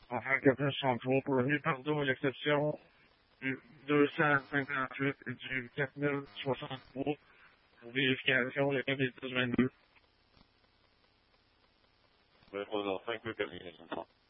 afin que puisse son tour pour le pardon et l'exception du 258 et du 4063 pour vérification le 2022. Ben, faisons 5 peu terminé.